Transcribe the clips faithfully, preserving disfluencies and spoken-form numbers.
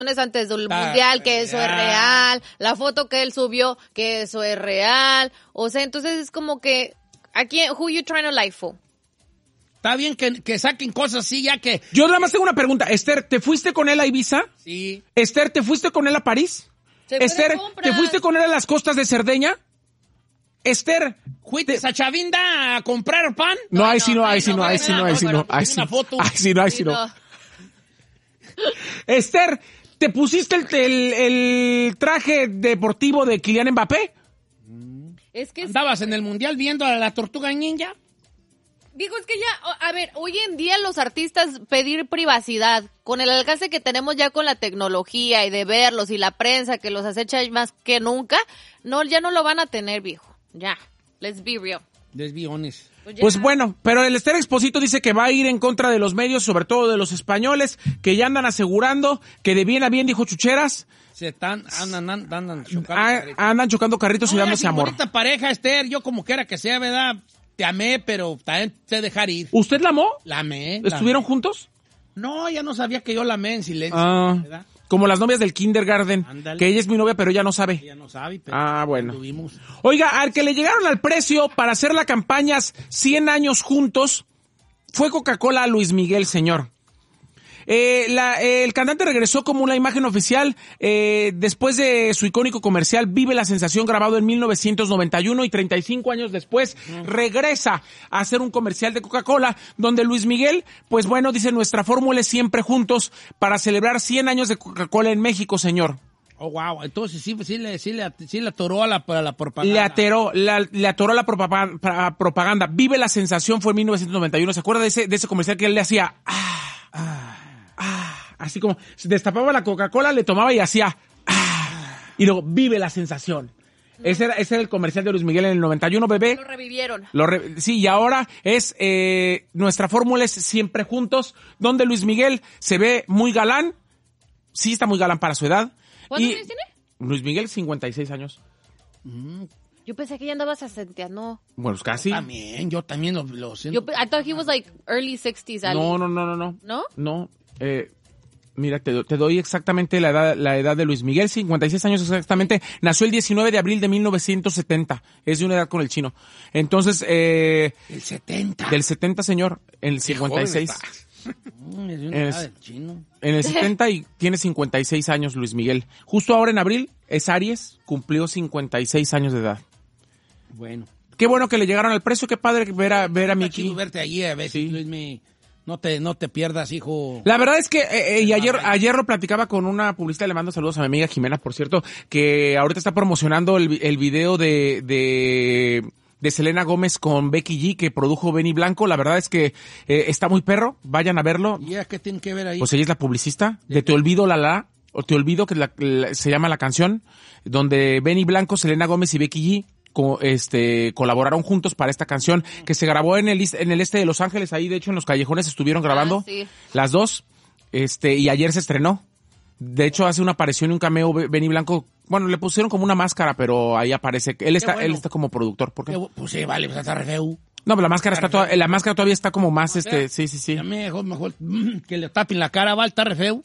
antes del ah, mundial, que eso ah. es real, la foto que él subió, que eso es real, o sea, entonces es como que, ¿a quién, who you trying to lie for? Está bien que, que saquen cosas así, ya que... Yo nada más tengo una pregunta, Esther, ¿te fuiste con él a Ibiza? Sí. Esther, ¿te fuiste con él a París? Esther, ¿te fuiste con él a las costas de Cerdeña? Esther, ¿fuiste a Chavinda a comprar pan? No, ahí sí no, ahí sí no, ahí sí no, ahí sí no, ahí sí no, ahí sí no, ahí sí no. Esther, ¿te pusiste el, el, el traje deportivo de Kylian Mbappé? Es que ¿Andabas sí. en el mundial viendo a la tortuga ninja? Digo, es que ya, a ver, hoy en día los artistas pedir privacidad, con el alcance que tenemos ya con la tecnología y de verlos y la prensa que los acecha más que nunca, no, ya no lo van a tener, viejo. Ya, let's be real. Let's be honest. Pues, pues bueno, pero el Esther Exposito dice que va a ir en contra de los medios, sobre todo de los españoles, que ya andan asegurando que de bien a bien, dijo Chucheras, se están, andan, andan, andan chocando a, carritos. Andan chocando carritos no, y dándose amor. Bonita pareja, Esther, yo como quiera que sea, ¿verdad? Te amé, pero también sé dejar ir. ¿Usted la amó? La amé. ¿Estuvieron la amé. juntos? No, ya no sabía que yo la amé en silencio, ah, ¿verdad? Como las novias del kindergarten, Andale. Que ella es mi novia, pero ella no sabe. Ella no sabe, pero ah, bueno. Tuvimos. Oiga, al que le llegaron al precio para hacer la campaña cien años juntos fue Coca-Cola a Luis Miguel, señor. Eh, la, eh, el cantante regresó como una imagen oficial eh, después de su icónico comercial Vive la Sensación, grabado en mil novecientos noventa y uno, y treinta y cinco años después mm. regresa a hacer un comercial de Coca-Cola donde Luis Miguel, pues bueno, dice, nuestra fórmula es siempre juntos para celebrar cien años de Coca-Cola en México, señor. Oh, wow, entonces sí, sí, le, sí, le, sí le atoró a la, a la propaganda. Le atoró, la, le atoró la propaganda, propaganda. Vive la Sensación fue en mil novecientos noventa y uno, ¿se acuerda de ese, de ese comercial que él le hacía? Ah, ah. Ah, así como se destapaba la Coca-Cola, le tomaba y hacía ah, y luego vive la sensación. No. Ese, era, ese era el comercial de Luis Miguel en el noventa y uno, bebé. Lo revivieron. Lo re, sí, y ahora es eh, nuestra fórmula es siempre juntos, donde Luis Miguel se ve muy galán. Sí, está muy galán para su edad. ¿Cuántos años tiene? Luis Miguel, cincuenta y seis años. Mm. Yo pensé que ya andaba sesenteando. Bueno, casi. Yo también, yo también lo, lo siento. Yo, I thought he was like early sixties. No, no, no, no, no. ¿No? No. Eh, mira, te, te doy exactamente la edad, la edad de Luis Miguel, cincuenta y seis años exactamente. Nació el diecinueve de abril de mil novecientos setenta. Es de una edad con el chino. Entonces, eh... El setenta. Del setenta, señor. En el cincuenta y seis. Mm, es de una edad del chino. En el setenta y tiene cincuenta y seis años Luis Miguel. Justo ahora en abril es Aries, cumplió cincuenta y seis años de edad. Bueno. Qué bueno que le llegaron al precio, qué padre ver a, ver a Miki. verte allí, a ver si Luis me... No te, no te pierdas, hijo. La verdad es que eh, eh, y ayer, ayer lo platicaba con una publicista, le mando saludos a mi amiga Jimena, por cierto, que ahorita está promocionando el, el video de, de, de Selena Gómez con Becky G, que produjo Benny Blanco. La verdad es que eh, está muy perro, vayan a verlo. ¿Y yeah, qué tiene que ver ahí? Pues ella es la publicista de Te Olvido La La, o Te Olvido, que la, la, se llama la canción, donde Benny Blanco, Selena Gómez y Becky G Co, este, colaboraron juntos para esta canción que se grabó en el, en el este de Los Ángeles, ahí de hecho en los callejones estuvieron grabando ah, sí. las dos, este, y ayer se estrenó. De hecho hace una aparición y un cameo Benny Blanco, bueno, le pusieron como una máscara, pero ahí aparece, él está, bueno. él está como productor, ¿por qué? Pues sí, vale, pues está re feo. No, pero la máscara está toda, la máscara todavía está como más, este, sí, sí, sí. Mejor, mejor que le tapen la cara, va, está re feo.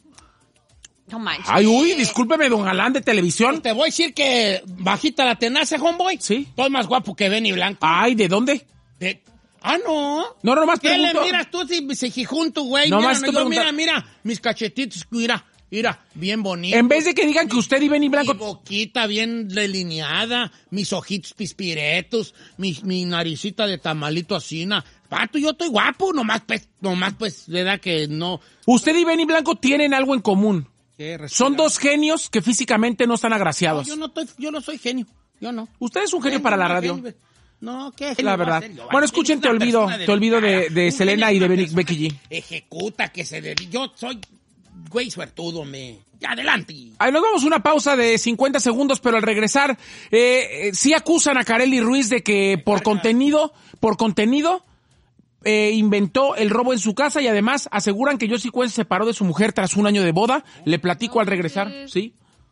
No manches. Ay, uy, discúlpeme, don Galán de televisión. Pues te voy a decir que bajita la tenaza, homeboy. Sí. Todo más guapo que Benny Blanco. Ay, ¿de dónde? De... Ah, no. No, no, nomás ¿Qué pregunto. le miras tú si se jijunto, güey? No, mira, más no, tú yo, pregunta... mira, mira, mis cachetitos, mira, mira, bien bonito. En vez de que digan que usted y Benny Blanco... Mi boquita bien delineada, mis ojitos pispiretos, mi, mi naricita de tamalito asina. Pato, yo estoy guapo, nomás pues, nomás pues, verdad que no. Usted y Benny Blanco tienen algo en común. Son dos genios que físicamente no están agraciados. No, yo no estoy, yo no soy genio, yo no. Usted es un genio para la radio. No, ¿qué? La verdad. Bueno, escuchen Te Olvido, Te Olvido de, de Selena y de Becky G. Ejecuta, que se dedica. Yo soy güey suertudo, me. Adelante. Ahí nos vamos una pausa de cincuenta segundos, pero al regresar, eh, eh, sí acusan a Kareli Ruiz de que por contenido, por contenido, Eh, inventó el robo en su casa y además aseguran que Josie Cuen se separó de su mujer tras un año de boda. Le platico al regresar, ¿sí?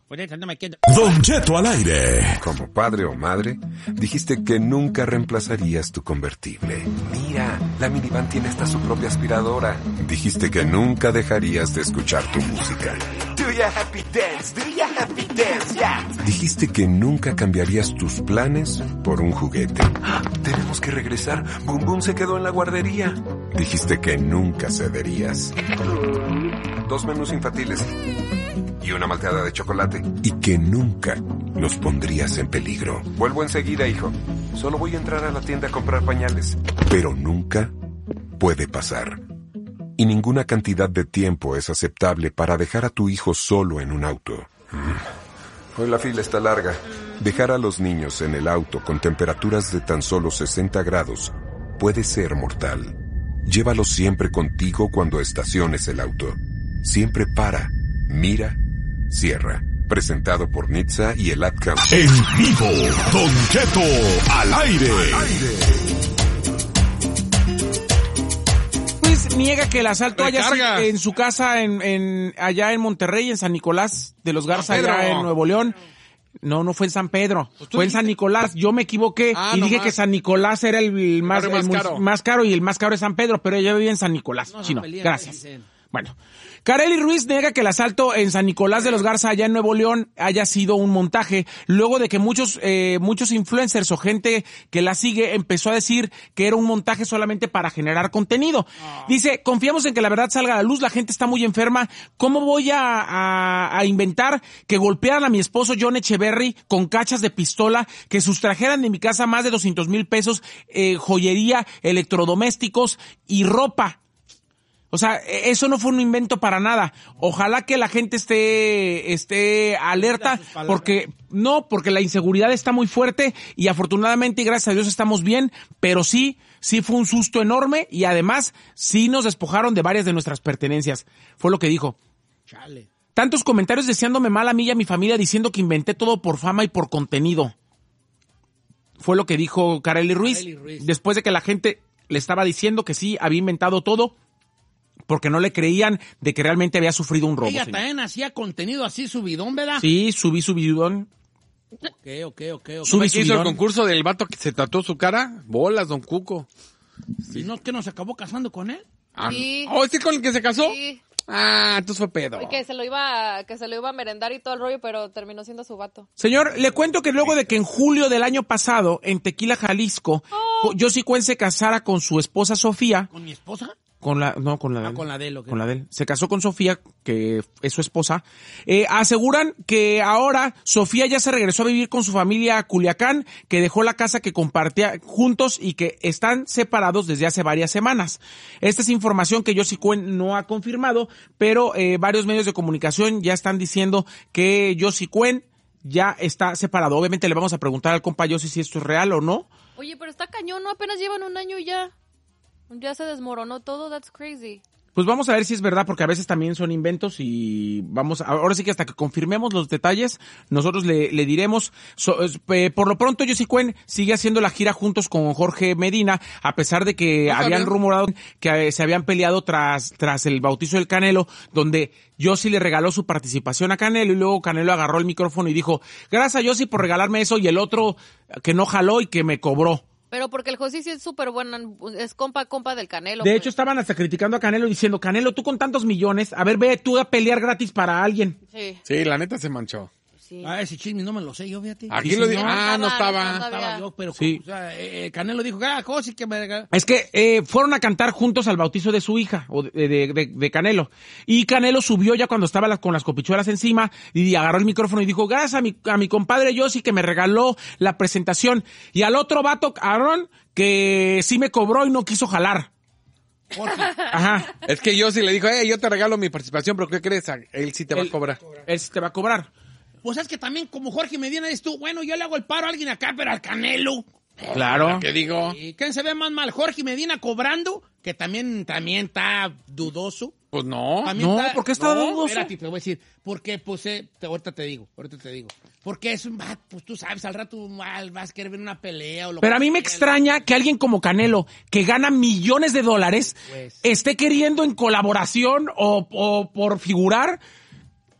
Don Cheto al aire. Como padre o madre, dijiste que nunca reemplazarías tu convertible. Mira, la minivan tiene hasta su propia aspiradora. Dijiste que nunca dejarías de escuchar tu música. Tú a happy dance, do ya happy dance, yeah. Dijiste que nunca cambiarías tus planes por un juguete. ¡Ah! Tenemos que regresar. Boom Boom se quedó en la guardería. Dijiste que nunca cederías. Dos menús infantiles y una malteada de chocolate. Y que nunca nos pondrías en peligro. Vuelvo enseguida, hijo. Solo voy a entrar a la tienda a comprar pañales. Pero nunca puede pasar. Y ninguna cantidad de tiempo es aceptable para dejar a tu hijo solo en un auto. Mm. Hoy la fila está larga. Dejar a los niños en el auto con temperaturas de tan solo sesenta grados puede ser mortal. Llévalos siempre contigo cuando estaciones el auto. Siempre para, mira, cierra. Presentado por Nitsa y el AdCam. En vivo, Don Cheto al aire. Al aire. Niega que el asalto Recarga. haya sido en su casa en, en allá en Monterrey, en San Nicolás de los Garza, Pedro. allá en Nuevo León. No, no fue en San Pedro, Pues tú fue en dijiste- San Nicolás. Yo me equivoqué Ah, y no dije más. que San Nicolás era el, el más, barrio más el mus- caro. más caro y el más caro es San Pedro, pero ella vive en San Nicolás. No, no Chino, peleen, gracias. dicen. Bueno, Kareli Ruiz niega que el asalto en San Nicolás de los Garza, allá en Nuevo León, haya sido un montaje, luego de que muchos eh, muchos influencers o gente que la sigue empezó a decir que era un montaje solamente para generar contenido. Dice, confiamos en que la verdad salga a la luz, la gente está muy enferma, ¿cómo voy a, a, a inventar que golpearan a mi esposo John Echeverry con cachas de pistola, que sustrajeran de mi casa más de doscientos mil pesos, eh, joyería, electrodomésticos y ropa? O sea, eso no fue un invento para nada. Ojalá que la gente esté, esté alerta, porque, no, porque la inseguridad está muy fuerte y afortunadamente y gracias a Dios estamos bien, pero sí, sí fue un susto enorme y además sí nos despojaron de varias de nuestras pertenencias. Fue lo que dijo. Chale. Tantos comentarios deseándome mal a mí y a mi familia diciendo que inventé todo por fama y por contenido. Fue lo que dijo Kareli Ruiz, Kareli Ruiz. después de que la gente le estaba diciendo que sí, había inventado todo, porque no le creían de que realmente había sufrido un robo. Ella señor. también hacía contenido así subidón, ¿verdad? Sí, subí subidón. Ok, ok, ok. ok. Subí ¿Qué hizo el subidón. concurso del vato que se tatuó su cara? Bolas, don Cuco. ¿Y no que nos acabó casando con él? Ah, Sí. ¿Oh, sí con el que se casó? Sí, Ah, entonces fue pedo. que se lo iba, que se lo iba a merendar y todo el rollo, pero terminó siendo su vato. Señor, le cuento que luego de que en julio del año pasado, en Tequila, Jalisco, Oh. Yossi Cuen se casara con su esposa Sofía, ¿Con mi esposa? con la, no, con la de Ah, él. con la de él, ok. Con la de él. Se casó con Sofía, que es su esposa. Eh, aseguran que ahora Sofía ya se regresó a vivir con su familia a Culiacán, que dejó la casa que compartía juntos y que están separados desde hace varias semanas. Esta es información que Yossi Cuen no ha confirmado, pero eh, varios medios de comunicación ya están diciendo que Yossi Cuen ya está separado. Obviamente le vamos a preguntar al compa Yossi si esto es real o no. Oye, pero está cañón, ¿no? Apenas llevan un año y ya. Ya se desmoronó todo, that's crazy. Pues vamos a ver si es verdad, porque a veces también son inventos y vamos, ahora sí que hasta que confirmemos los detalles, nosotros le, le diremos. So, eh, por lo pronto, Yossi Cuen sigue haciendo la gira juntos con Jorge Medina, a pesar de que ¿No habían sabía? rumorado que eh, se habían peleado tras, tras el bautizo del Canelo, donde Yossi le regaló su participación a Canelo y luego Canelo agarró el micrófono y dijo, gracias Yossi por regalarme eso, y el otro que no jaló y que me cobró. Pero porque el José sí es súper bueno, es compa, compa del Canelo. De pues. hecho, estaban hasta criticando a Canelo diciendo, Canelo, tú con tantos millones, a ver, ve tú a pelear gratis para alguien. Sí, Sí, la neta se manchó. sí. Ah, ese chisme no me lo sé yo, fíjate. Aquí Sí, lo digo. señor. Ah, no No estaba, estaba. no estaba. Estaba yo, pero Sí. o sea, eh, Canelo dijo, ah, José, que me regala. Es que eh, fueron a cantar juntos al bautizo de su hija, o de, de, de- de Canelo. Y Canelo subió ya cuando estaba las- con las copichuelas encima y agarró el micrófono y dijo, gracias a mi, a mi compadre Yossi que me regaló la presentación. Y al otro vato, Aaron, que sí me cobró y no quiso jalar. Jorge. Ajá. Es que yo sí le dijo, eh, yo te regalo mi participación, pero ¿qué crees? Él sí te va Él- a cobrar. Él sí te va a cobrar. Pues es que también como Jorge Medina dices tú, bueno, yo le hago el paro a alguien acá, pero al Canelo. Claro. ¿Qué digo? ¿Y quién se ve más mal? Jorge Medina cobrando, que también, también está dudoso. Pues no. También No, está- ¿por qué está no, dudoso? Espérate, te voy a decir. Porque, pues, eh, te- ahorita te digo, ahorita te digo. Porque es un, ah, pues tú sabes, al rato ah, vas a querer ver una pelea o lo Pero a que mí me sea. extraña que alguien como Canelo, que gana millones de dólares, Pues. esté queriendo en colaboración o, o por figurar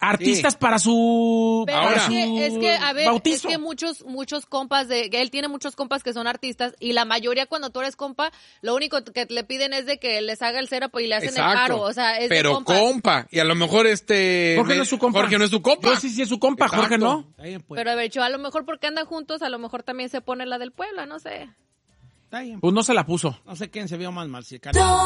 artistas Sí. para su, Pero para es, su que, es que, a ver, bautizo. es que muchos, muchos compas de, que él tiene muchos compas que son artistas y la mayoría cuando tú eres compa, lo único que le piden es de que les haga el setup y le hacen Exacto. el paro, o sea, es Pero de compas. compa. Y a lo mejor este... Jorge me- no es su compa. Jorge no es su compa. Yo sí, sí es su compa, Exacto. Jorge no. Está bien, pues. Pero a ver, yo, a lo mejor porque andan juntos, a lo mejor también se pone la del Puebla, no sé. Está bien. Pues no se la puso. No sé quién se vio más mal. Si Carlos-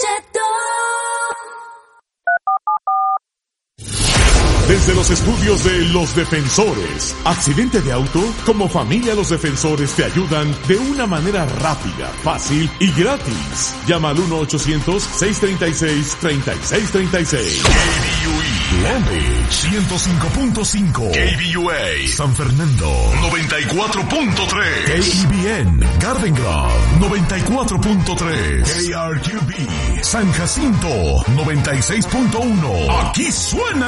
Desde los estudios de Los Defensores. ¿Accidente de auto? Como familia Los Defensores te ayudan de una manera rápida, fácil y gratis. Llama al uno ochocientos, seiscientos treinta y seis, treinta y seis treinta y seis. K B U E Long Beach ciento cinco punto cinco. K B U A San Fernando noventa y cuatro punto tres. K E B N Garden Grove noventa y cuatro punto tres. K R Q B San Jacinto noventa y seis punto uno. Aquí suena